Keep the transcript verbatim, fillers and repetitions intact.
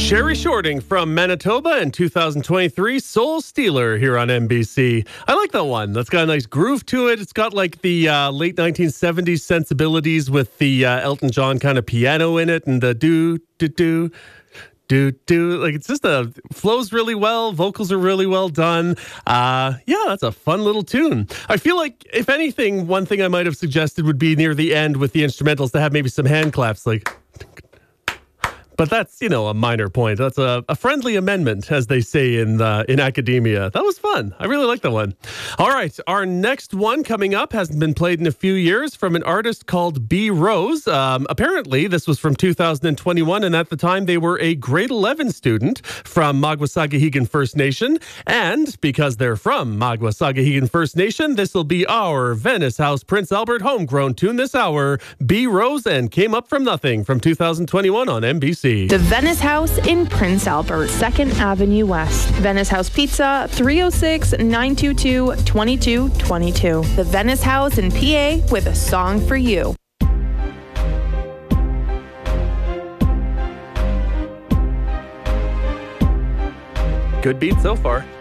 Sherry Shorting from Manitoba in two thousand twenty-three, Soul Stealer here on N B C. I like that one. That's got a nice groove to it. It's got like the uh, late nineteen seventies sensibilities with the uh, Elton John kind of piano in it and the do, do, do. Do, do. Like, it's just a flows really well. Vocals are really well done. Uh, yeah, that's a fun little tune. I feel like, if anything, one thing I might have suggested would be near the end with the instrumentals to have maybe some hand claps, like... But that's, you know, a minor point. That's a, a friendly amendment, as they say in uh, in academia. That was fun. I really like that one. All right. Our next one coming up hasn't been played in a few years from an artist called B. Rose. Um, apparently, this was from two thousand twenty-one, and at the time, they were a grade eleven student from Magwa-Sagahegan First Nation. And because they're from Magwa-Sagahegan First Nation, this will be our Venice House Prince Albert homegrown tune this hour, B. Rose and Came Up From Nothing from two thousand twenty-one on N B C. The Venice House in Prince Albert, second Avenue West. Venice House Pizza, three oh six, nine two two, two two two two. The Venice House in P A with a song for you. Good beat so far.